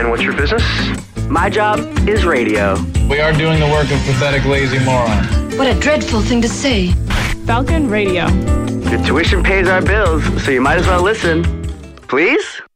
And what's your business? My job is radio. We are doing the work of pathetic lazy morons. What a dreadful thing to say. Falcon Radio. Your tuition pays our bills, so you might as well listen. Please?